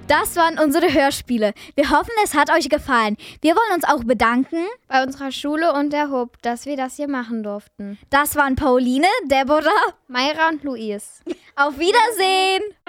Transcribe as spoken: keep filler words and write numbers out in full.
Das waren unsere Hörspiele. Wir hoffen, es hat euch gefallen. Wir wollen uns auch bedanken bei unserer Schule und der H U B, dass wir das hier machen durften. Das waren Pauline, Deborah, Mayra und Luis. Auf Wiedersehen!